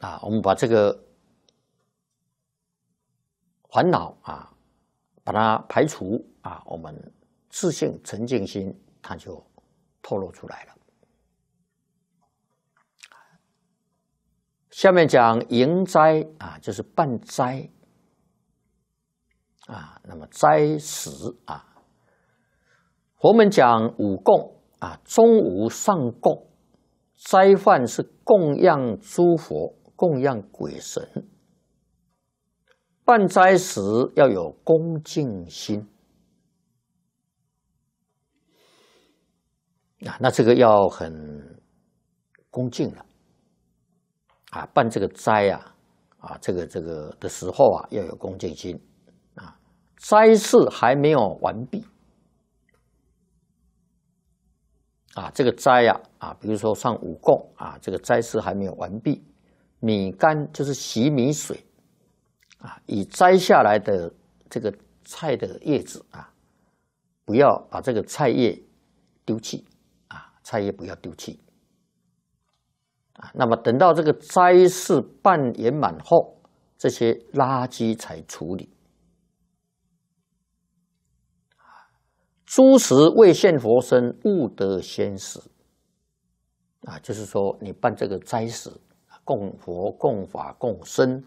我们把这个烦恼把它排除我们自性沉静心它就透露出来了。下面讲迎斋就是办斋那么斋食佛门讲五供中无上供，斋饭是供养诸佛，供养鬼神。办斋时要有恭敬心那这个要很恭敬了办这个斋这个的时候要有恭敬心斋事还没有完毕这个斋比如说上五供这个斋事还没有完毕，米干就是洗米水以摘下来的这个菜的叶子不要把这个菜叶丢弃菜叶不要丢弃那么等到这个斋事办圆满后，这些垃圾才处理。诸食未现佛身，勿得先食就是说你办这个斋食，供佛、供法、供僧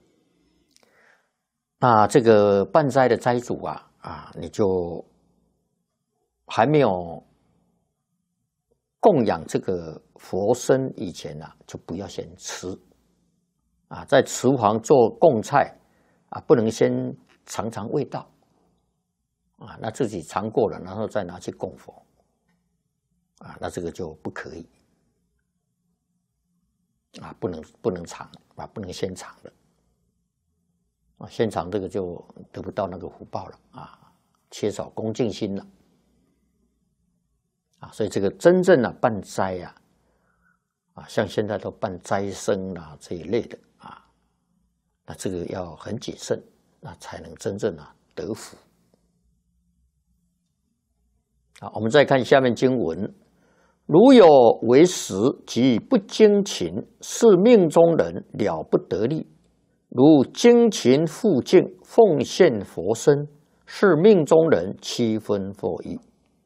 那这个办斋的斋主你就还没有供养这个佛身以前就不要先吃在厨房做供菜不能先尝尝味道那自己尝过了，然后再拿去供佛那这个就不可以不能尝不能先尝的先尝这个就得不到那个福报了缺少恭敬心了所以这个真正办斋像现在都办斋僧这一类的那这个要很谨慎那才能真正得福我们再看下面经文，如有为食及不精勤，是命中人了不得力；如精勤复敬，奉献佛身，是命中人七分佛意。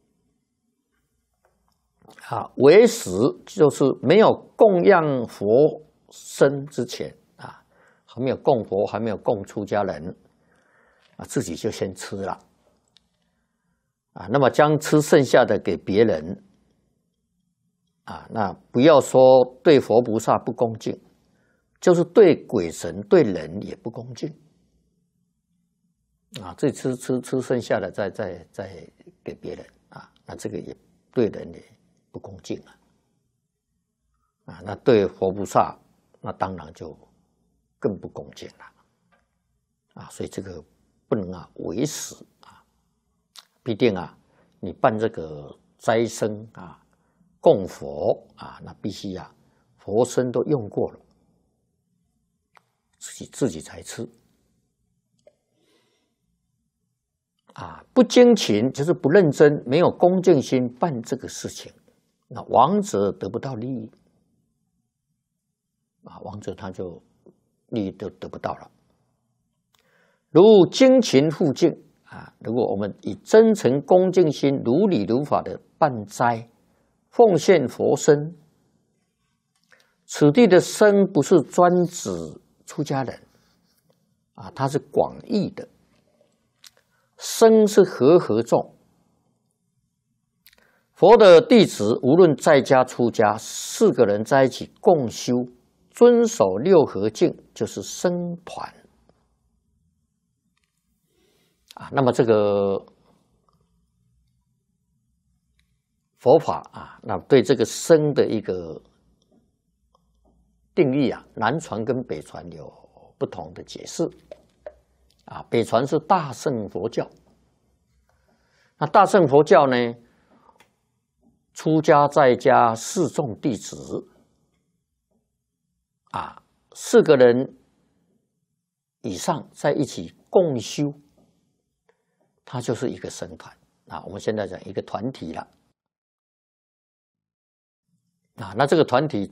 为食就是没有供养佛身之前还没有供佛，还没有供出家人自己就先吃了那么将吃剩下的给别人那不要说对佛菩萨不恭敬，就是对鬼神对人也不恭敬这吃剩下的再给别人那这个也对人也不恭敬那对佛菩萨那当然就更不恭敬了所以这个不能为食必定你办这个斋僧供佛那必须佛身都用过了，自己才吃不精勤就是不认真，没有恭敬心办这个事情，那亡者得不到利益亡者他就利益都得不到了。如精勤复敬如果我们以真诚恭敬心如理如法的办斋奉献佛身，此地的身不是专指出家人它是广义的，身是和众，佛的弟子无论在家出家，4个人在一起共修，遵守6合敬，就是僧团那么这个佛法那对这个僧的一个定义南传跟北传有不同的解释北传是大乘佛教，那大乘佛教呢，出家在家4众弟子4个人以上在一起共修，它就是一个僧团我们现在讲一个团体了那这个团体